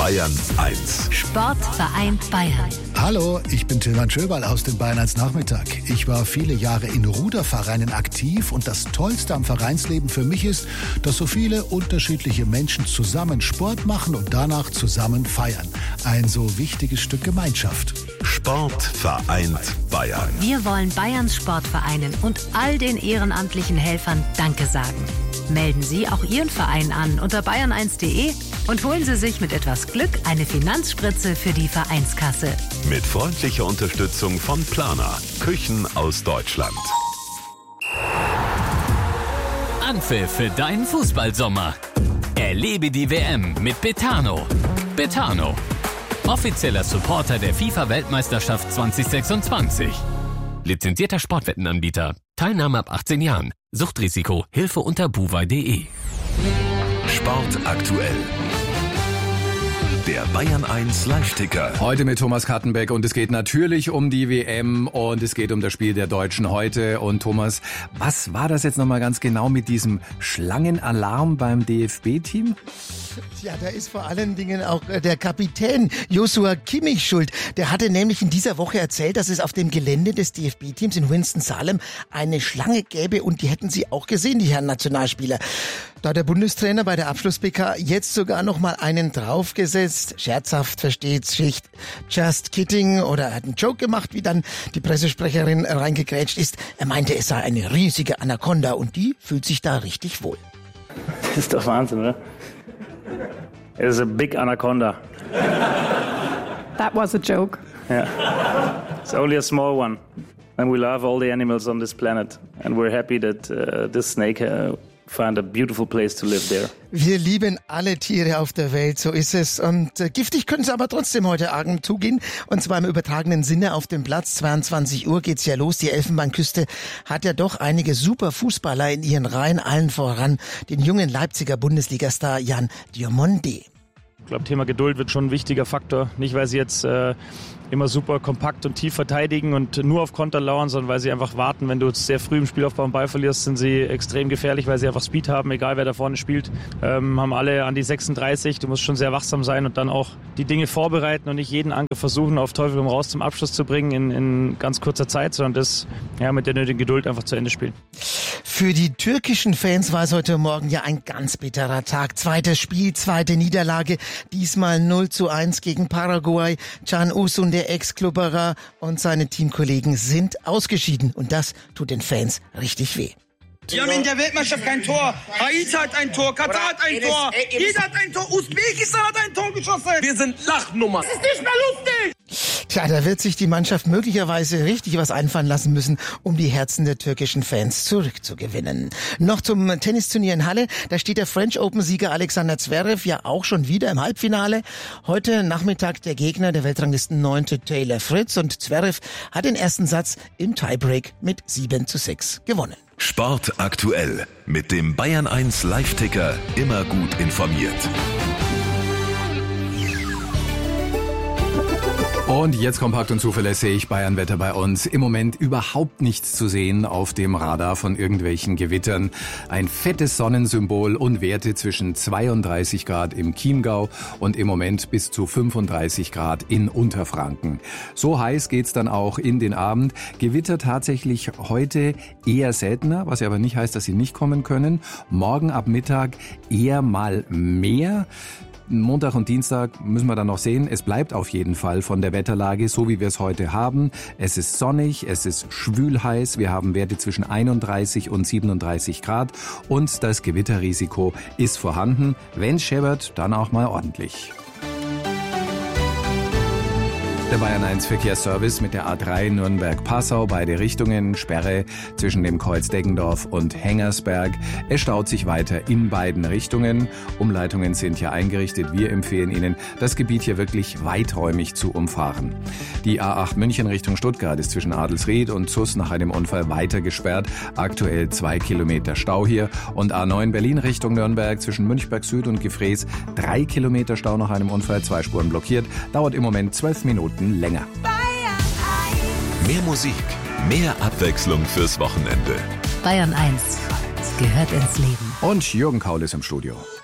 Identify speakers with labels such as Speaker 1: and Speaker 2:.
Speaker 1: Bayern 1.
Speaker 2: Sportverein Bayern.
Speaker 3: Hallo, ich bin Tilman Schöberl aus dem Bayern 1 Nachmittag. Ich war viele Jahre in Rudervereinen aktiv und das Tollste am Vereinsleben für mich ist, dass so viele unterschiedliche Menschen zusammen Sport machen und danach zusammen feiern. Ein so wichtiges Stück Gemeinschaft.
Speaker 1: Sport vereint Bayern.
Speaker 2: Wir wollen Bayerns Sportvereinen und all den ehrenamtlichen Helfern Danke sagen. Melden Sie auch Ihren Verein an unter bayern1.de und holen Sie sich mit etwas Glück eine Finanzspritze für die Vereinskasse.
Speaker 1: Mit freundlicher Unterstützung von Plana, Küchen aus Deutschland.
Speaker 4: Anpfiff für deinen Fußballsommer. Erlebe die WM mit Betano. Betano, offizieller Supporter der FIFA-Weltmeisterschaft 2026. Lizenzierter Sportwettenanbieter. Teilnahme ab 18 Jahren. Suchtrisiko. Hilfe unter buwei.de.
Speaker 1: Sport aktuell. Der Bayern 1 Live-Ticker.
Speaker 5: Heute mit Thomas Kattenbeck und es geht natürlich um die WM und es geht um das Spiel der Deutschen heute. Und Thomas, was war das jetzt nochmal ganz genau mit diesem Schlangenalarm beim DFB-Team?
Speaker 6: Ja, da ist vor allen Dingen auch der Kapitän Joshua Kimmich schuld. Der hatte nämlich in dieser Woche erzählt, dass es auf dem Gelände des DFB-Teams in Winston-Salem eine Schlange gäbe und die hätten sie auch gesehen, die Herren Nationalspieler. Da hat der Bundestrainer bei der Abschluss-PK jetzt sogar noch mal einen draufgesetzt. Scherzhaft versteht's Schicht. Just kidding. Oder er hat einen Joke gemacht, wie dann die Pressesprecherin reingegrätscht ist. Er meinte, es sei eine riesige Anaconda und die fühlt sich da richtig wohl.
Speaker 7: Das ist doch Wahnsinn, oder? It is a big anaconda.
Speaker 8: That was a joke.
Speaker 7: Yeah. It's only a small one. And we love all the animals on this planet. And we're happy that this snake find a beautiful place to live there.
Speaker 6: Wir lieben alle Tiere auf der Welt, so ist es. Und giftig können sie aber trotzdem heute Abend zugehen. Und zwar im übertragenen Sinne auf dem Platz. 22 Uhr geht's ja los. Die Elfenbeinküste hat ja doch einige super Fußballer in ihren Reihen. Allen voran den jungen Leipziger Bundesligastar Jan Diomande.
Speaker 7: Ich glaube, Thema Geduld wird schon ein wichtiger Faktor. Nicht, weil sie jetzt immer super kompakt und tief verteidigen und nur auf Konter lauern, sondern weil sie einfach warten. Wenn du sehr früh im Spielaufbau einen Ball verlierst, sind sie extrem gefährlich, weil sie einfach Speed haben, egal wer da vorne spielt. Haben alle an die 36. Du musst schon sehr wachsam sein und dann auch die Dinge vorbereiten und nicht jeden Angriff versuchen, auf Teufel komm raus zum Abschluss zu bringen in ganz kurzer Zeit, sondern das mit der nötigen Geduld einfach zu Ende spielen.
Speaker 6: Für die türkischen Fans war es heute Morgen ja ein ganz bitterer Tag. Zweites Spiel, zweite Niederlage. Diesmal 0:1 gegen Paraguay. Can Uzun, der Ex-Klubberer und seine Teamkollegen sind ausgeschieden. Und das tut den Fans richtig weh.
Speaker 9: Wir haben in der Weltmeisterschaft kein Tor. Haiti hat ein Tor, Katar hat ein Tor, jeder hat ein Tor, Usbekistan hat ein Tor geschossen. Wir sind Lachnummer. Das ist nicht mehr lustig.
Speaker 6: Tja, da wird sich die Mannschaft möglicherweise richtig was einfallen lassen müssen, um die Herzen der türkischen Fans zurückzugewinnen. Noch zum Tennisturnier in Halle. Da steht der French Open-Sieger Alexander Zverev ja auch schon wieder im Halbfinale. Heute Nachmittag der Gegner, der Weltranglisten 9. Taylor Fritz. Und Zverev hat den ersten Satz im Tiebreak mit 7:6 gewonnen.
Speaker 1: Sport aktuell. Mit dem Bayern 1 Live-Ticker immer gut informiert.
Speaker 5: Und jetzt kompakt und zuverlässig Bayernwetter bei uns. Im Moment überhaupt nichts zu sehen auf dem Radar von irgendwelchen Gewittern. Ein fettes Sonnensymbol und Werte zwischen 32 Grad im Chiemgau und im Moment bis zu 35 Grad in Unterfranken. So heiß geht's dann auch in den Abend. Gewitter tatsächlich heute eher seltener, was ja aber nicht heißt, dass sie nicht kommen können. Morgen ab Mittag eher mal mehr. Montag und Dienstag müssen wir dann noch sehen. Es bleibt auf jeden Fall von der Wetterlage so, wie wir es heute haben. Es ist sonnig, es ist schwül heiß. Wir haben Werte zwischen 31 und 37 Grad und das Gewitterrisiko ist vorhanden. Wenn es scheppert, dann auch mal ordentlich. Der Bayern 1 Verkehrsservice mit der A3 Nürnberg-Passau, beide Richtungen, Sperre zwischen dem Kreuz Deggendorf und Hengersberg. Es staut sich weiter in beiden Richtungen. Umleitungen sind hier eingerichtet. Wir empfehlen Ihnen, das Gebiet hier wirklich weiträumig zu umfahren. Die A8 München Richtung Stuttgart ist zwischen Adelsried und Zuss nach einem Unfall weiter gesperrt. Aktuell 2 Kilometer Stau hier. Und A9 Berlin Richtung Nürnberg zwischen Münchberg Süd und Gefrees 3 Kilometer Stau nach einem Unfall, 2 Spuren blockiert. Dauert im Moment 12 Minuten länger.
Speaker 1: Mehr Musik, mehr Abwechslung fürs Wochenende.
Speaker 2: Bayern 1 gehört ins Leben.
Speaker 5: Und Jürgen Kaul ist im Studio.